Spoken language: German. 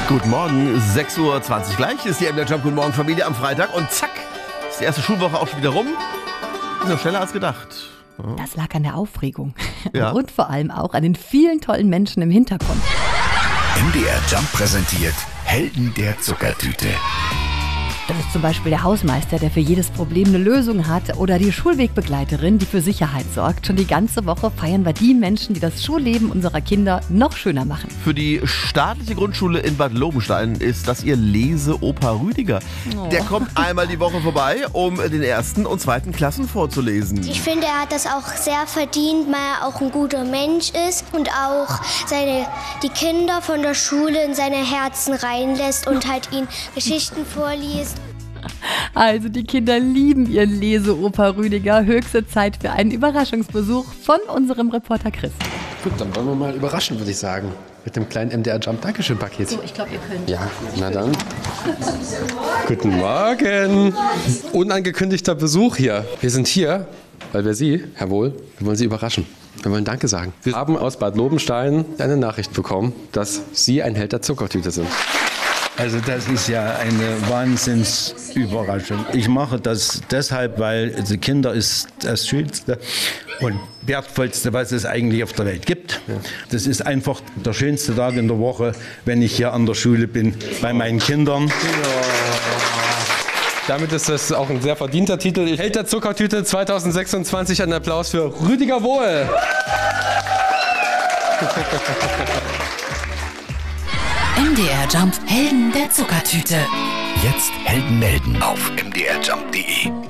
Guten Morgen, 6:20 Uhr gleich ist die MDR Jump. Guten Morgen Familie am Freitag und zack, ist die erste Schulwoche auch schon wieder rum. Ist noch schneller als gedacht. Ja. Das lag an der Aufregung. Ja. Und vor allem auch an den vielen tollen Menschen im Hintergrund. MDR Jump präsentiert Helden der Zuckertüte. Das ist zum Beispiel der Hausmeister, der für jedes Problem eine Lösung hat, oder die Schulwegbegleiterin, die für Sicherheit sorgt. Schon die ganze Woche feiern wir die Menschen, die das Schulleben unserer Kinder noch schöner machen. Für die staatliche Grundschule in Bad Lobenstein ist das ihr Lese-Opa Rüdiger. Oh. Der kommt einmal die Woche vorbei, um den ersten und zweiten Klassen vorzulesen. Ich finde, er hat das auch sehr verdient, weil er auch ein guter Mensch ist und auch die Kinder von der Schule in seine Herzen reinlässt und halt ihnen Geschichten vorliest. Also die Kinder lieben ihren Lese-Opa Rüdiger. Höchste Zeit für einen Überraschungsbesuch von unserem Reporter Chris. Gut, dann wollen wir mal überraschen, würde ich sagen. Mit dem kleinen MDR Jump Dankeschön-Paket. So, ich glaube, ihr könnt. Ja, na dann. Guten Morgen. Unangekündigter Besuch hier. Wir sind hier, weil wir Sie, Herr Wohl, wir wollen Sie überraschen. Wir wollen Danke sagen. Wir haben aus Bad Lobenstein eine Nachricht bekommen, dass Sie ein Held der Zuckertüte sind. Also das ist ja eine Wahnsinnsüberraschung. Ich mache das deshalb, weil die Kinder ist das Schönste und Wertvollste, was es eigentlich auf der Welt gibt. Das ist einfach der schönste Tag in der Woche, wenn ich hier an der Schule bin, bei meinen Kindern. Damit ist das auch ein sehr verdienter Titel. Held der Zuckertüte 2026. Ein Applaus für Rüdiger Wohl. MDR Jump, Helden der Zuckertüte. Jetzt Helden melden auf mdrjump.de.